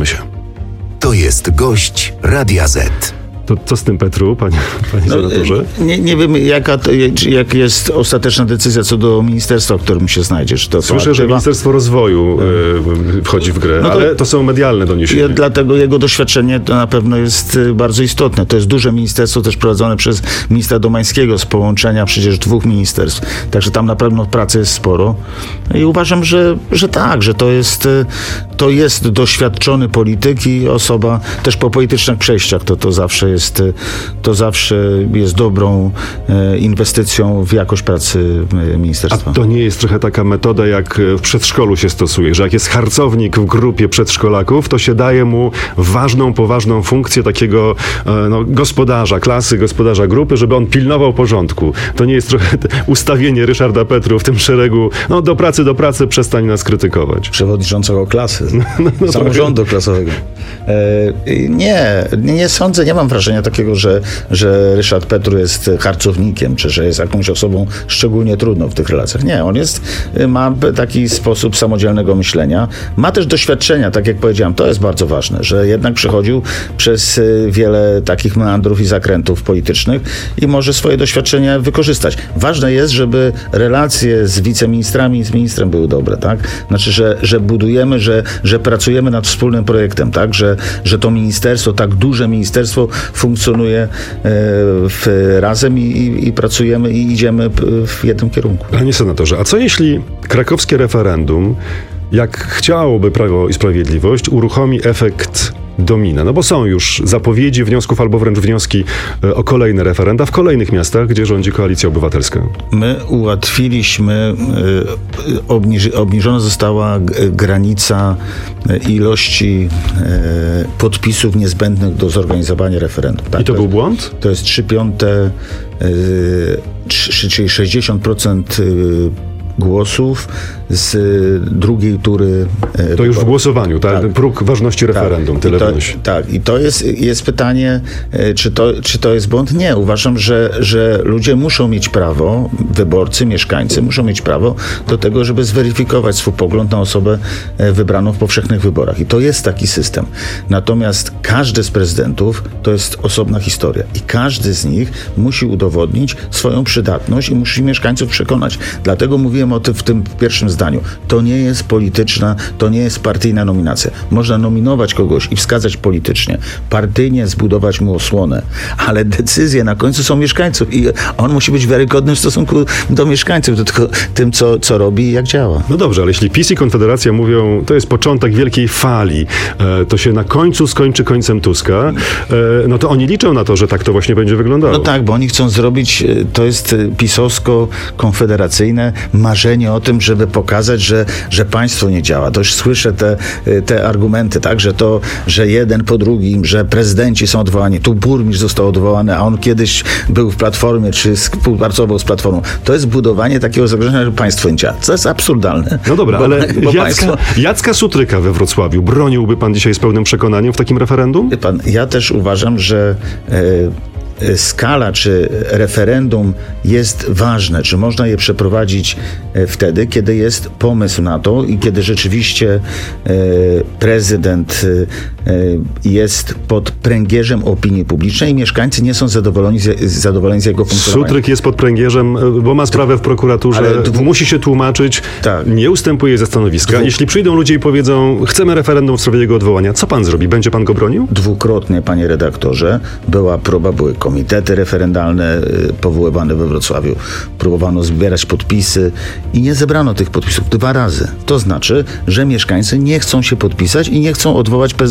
Posłuchamy się. To jest gość Radia Z. To co z tym, Petru, panie senatorze? Nie wiem, jak jest ostateczna decyzja co do ministerstwa, w którym się znajdzie. Czy to Słyszę, że Ministerstwo Rozwoju wchodzi w grę, ale to są medialne doniesienia. Dlatego jego doświadczenie to na pewno jest bardzo istotne. To jest duże ministerstwo, też prowadzone przez ministra Domańskiego z połączenia przecież dwóch ministerstw. Także tam na pewno pracy jest sporo. I uważam, że tak, że to jest doświadczony polityk i osoba też po politycznych przejściach. To zawsze jest dobrą inwestycją w jakość pracy ministerstwa. A to nie jest trochę taka metoda, jak w przedszkolu się stosuje, że jak jest harcownik w grupie przedszkolaków, to się daje mu ważną, poważną funkcję takiego gospodarza klasy, gospodarza grupy, żeby on pilnował porządku. To nie jest trochę ustawienie Ryszarda Petru w tym szeregu, do pracy, przestań nas krytykować. Przewodniczącego klasy, samorządu klasowego. Nie sądzę, nie mam wrażenia takiego, że Ryszard Petru jest harcownikiem, czy że jest jakąś osobą szczególnie trudną w tych relacjach. Nie, on ma taki sposób samodzielnego myślenia. Ma też doświadczenia, tak jak powiedziałem, to jest bardzo ważne, że jednak przechodził przez wiele takich meandrów i zakrętów politycznych i może swoje doświadczenia wykorzystać. Ważne jest, żeby relacje z wiceministrami i z ministrem były dobre, tak? Znaczy, że budujemy, że pracujemy nad wspólnym projektem, tak? Że to ministerstwo, tak duże ministerstwo funkcjonuje razem i pracujemy i idziemy w jednym kierunku. Panie senatorze, a co jeśli krakowskie referendum, jak chciałoby Prawo i Sprawiedliwość, uruchomi efekt domina? No bo są już zapowiedzi wniosków albo wręcz wnioski o kolejne referenda w kolejnych miastach, gdzie rządzi Koalicja Obywatelska. My ułatwiliśmy, obniżona została granica ilości podpisów niezbędnych do zorganizowania referendum. Tak? I to był błąd? To jest 3/5, czyli 60% głosów z drugiej tury. To już w głosowaniu, tak? Próg ważności referendum, tyle wynosi. Tak, i to jest pytanie, czy to jest błąd? Nie, uważam, że ludzie muszą mieć prawo, wyborcy, mieszkańcy muszą mieć prawo do tego, żeby zweryfikować swój pogląd na osobę wybraną w powszechnych wyborach. I to jest taki system. Natomiast każdy z prezydentów to jest osobna historia i każdy z nich musi udowodnić swoją przydatność i musi mieszkańców przekonać. Dlatego mówiłem o tym w tym pierwszym zdaniu. To nie jest polityczna, to nie jest partyjna nominacja. Można nominować kogoś i wskazać politycznie, partyjnie zbudować mu osłonę, ale decyzje na końcu są mieszkańców i on musi być wiarygodny w stosunku do mieszkańców, do tym, co robi i jak działa. No dobrze, ale jeśli PiS i Konfederacja mówią, to jest początek wielkiej fali, to się na końcu skończy końcem Tuska, no to oni liczą na to, że tak to właśnie będzie wyglądało. No tak, bo oni chcą zrobić, to jest pisowsko-konfederacyjne marzenie o tym, żeby pokazać, że państwo nie działa. To już słyszę te argumenty, tak, że jeden po drugim, że prezydenci są odwołani. Tu burmistrz został odwołany, a on kiedyś był w Platformie, czy współpracował z Platformą. To jest budowanie takiego zagrożenia, że państwo nie działa. To jest absurdalne. No dobra, ale Jacka Sutryka we Wrocławiu broniłby pan dzisiaj z pełnym przekonaniem w takim referendum? Wie pan, ja też uważam, że skala czy referendum jest ważne, czy można je przeprowadzić wtedy, kiedy jest pomysł na to i kiedy rzeczywiście prezydent jest pod pręgierzem opinii publicznej i mieszkańcy nie są zadowoleni z jego funkcjonowania. Sutryk jest pod pręgierzem, bo ma sprawę w prokuraturze, musi się tłumaczyć, nie ustępuje ze stanowiska. Jeśli przyjdą ludzie i powiedzą, chcemy referendum w sprawie jego odwołania, co pan zrobi? Będzie pan go bronił? Dwukrotnie, panie redaktorze, były komitety referendalne powoływane we Wrocławiu. Próbowano zbierać podpisy i nie zebrano tych podpisów 2 razy. To znaczy, że mieszkańcy nie chcą się podpisać i nie chcą odwołać